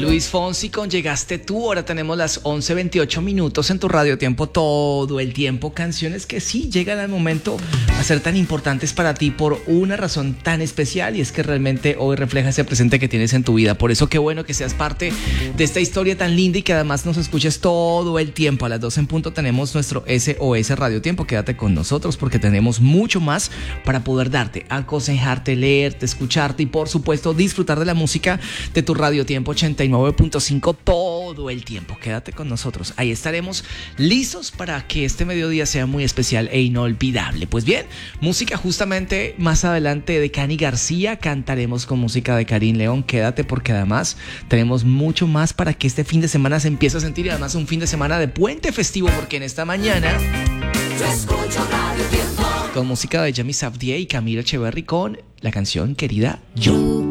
Luis Fonsi con Llegaste Tú. Ahora tenemos las 11:28 minutos en tu Radio Tiempo, todo el tiempo. Canciones que sí llegan al momento a ser tan importantes para ti por una razón tan especial, y es que realmente hoy refleja ese presente que tienes en tu vida. Por eso qué bueno que seas parte de esta historia tan linda y que además nos escuches todo el tiempo. A las 12 en punto tenemos nuestro SOS Radio Tiempo. Quédate con nosotros porque tenemos mucho más para poder darte, aconsejarte, leerte, escucharte y por supuesto disfrutar de la música de tu Radio Tiempo 89.5 todo el tiempo. Quédate con nosotros, ahí estaremos listos para que este mediodía sea muy especial e inolvidable. Pues bien, música justamente más adelante de Cani García, cantaremos con música de Karim León. Quédate porque además tenemos mucho más para que este fin de semana se empiece a sentir, y además un fin de semana de puente festivo, porque en esta mañana yo escucho Radio Tiempo con música de Jamie Safdie y Camila Echeverry con la canción Querida Yo.